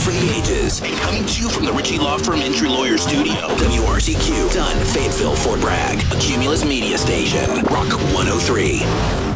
for the ages. And coming to you from the Ritchie Law Firm Entry Lawyer Studio. WRCQ, Dunn, Fayetteville, Fort Bragg. A Cumulus Media Station. Rock 103.